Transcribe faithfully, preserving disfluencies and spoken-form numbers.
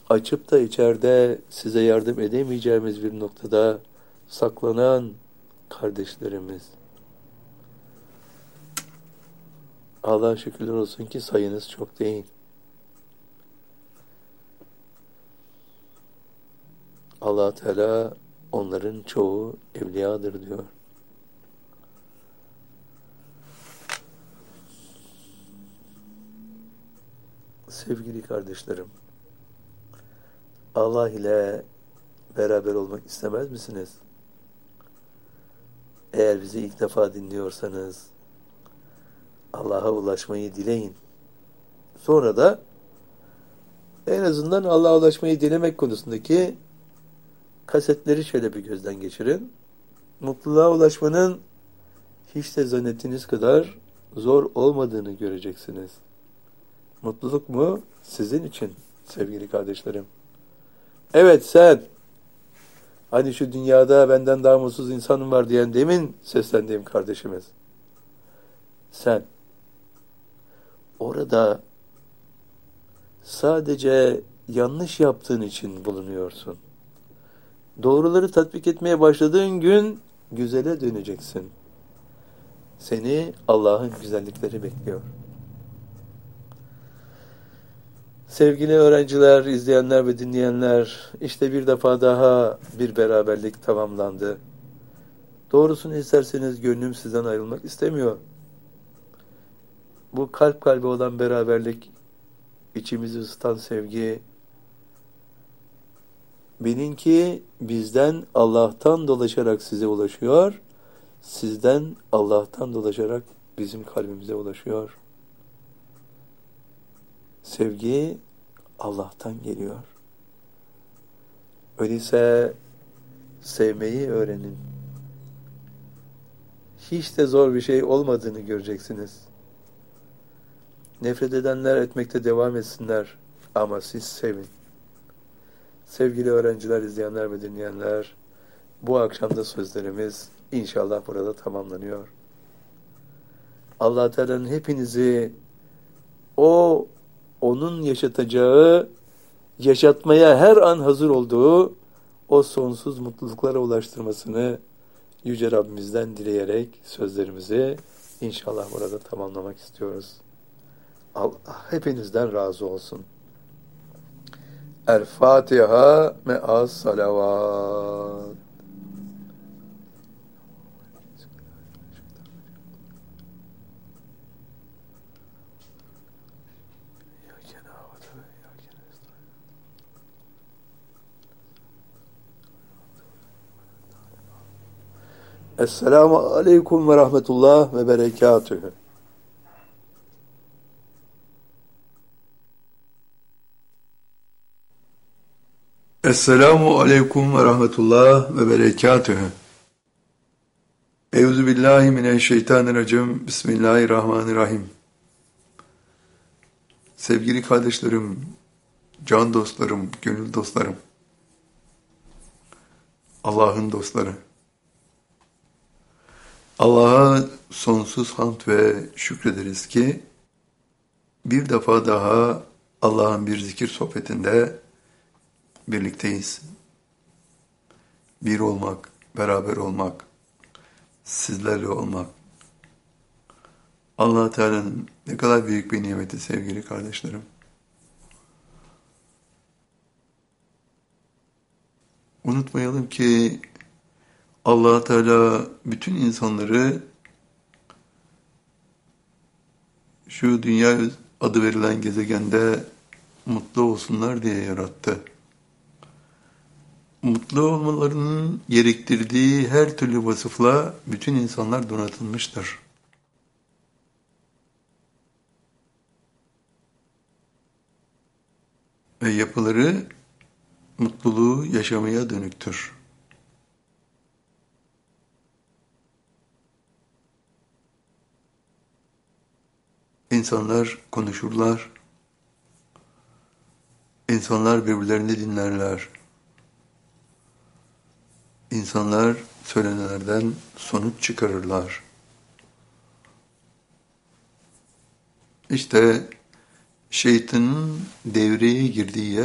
açıp da içeride size yardım edemeyeceğimiz bir noktada saklanan kardeşlerimiz. Allah'a şükürler olsun ki sayınız çok değil. Allah Teala onların çoğu evliyadır diyor. Sevgili kardeşlerim, Allah ile beraber olmak istemez misiniz? Eğer bizi ilk defa dinliyorsanız Allah'a ulaşmayı dileyin. Sonra da en azından Allah'a ulaşmayı dilemek konusundaki kasetleri şöyle bir gözden geçirin. Mutluluğa ulaşmanın hiç de zannettiğiniz kadar zor olmadığını göreceksiniz. Mutluluk mu? Sizin için sevgili kardeşlerim. Evet sen, hani şu dünyada benden daha mutsuz insanım var diyen demin seslendiğim kardeşimiz. Sen, orada sadece yanlış yaptığın için bulunuyorsun. Doğruları tatbik etmeye başladığın gün güzele döneceksin. Seni Allah'ın güzellikleri bekliyor. Sevgili öğrenciler, izleyenler ve dinleyenler, işte bir defa daha bir beraberlik tamamlandı. Doğrusunu isterseniz gönlüm sizden ayrılmak istemiyor. Bu kalp kalbe olan beraberlik, içimizi ısıtan sevgi, bilin ki bizden Allah'tan dolaşarak size ulaşıyor, sizden Allah'tan dolaşarak bizim kalbimize ulaşıyor. Sevgi Allah'tan geliyor. Öyleyse sevmeyi öğrenin. Hiç de zor bir şey olmadığını göreceksiniz. Nefret edenler etmekte devam etsinler ama siz sevin. Sevgili öğrenciler, izleyenler ve dinleyenler, bu akşamda sözlerimiz inşallah burada tamamlanıyor. Allah Teala'nın hepinizi o onun yaşatacağı, yaşatmaya her an hazır olduğu o sonsuz mutluluklara ulaştırmasını Yüce Rabbimizden dileyerek sözlerimizi inşallah burada tamamlamak istiyoruz. Allah hepinizden razı olsun. El-Fatiha me'as salavat. Esselamu aleyküm ve rahmetullah ve berekatühü. Esselamu aleyküm ve rahmetullah ve berekatühü. Euzu billahi mineşşeytanirracim. Bismillahirrahmanirrahim. Sevgili kardeşlerim, can dostlarım, gönül dostlarım, Allah'ın dostları, Allah'a sonsuz hamd ve şükrederiz ki bir defa daha Allah'ın bir zikir sohbetinde birlikteyiz. Bir olmak, beraber olmak, sizlerle olmak. Allah Teala'nın ne kadar büyük bir nimeti sevgili kardeşlerim. Unutmayalım ki Allah Teala bütün insanları şu dünya adı verilen gezegende mutlu olsunlar diye yarattı. Mutlu olmalarının gerektirdiği her türlü vasıfla bütün insanlar donatılmıştır. Ve yapıları mutluluğu yaşamaya dönüktür. İnsanlar konuşurlar, insanlar birbirlerini dinlerler. İnsanlar söylenenlerden sonuç çıkarırlar. İşte şeytanın devreye girdiği yer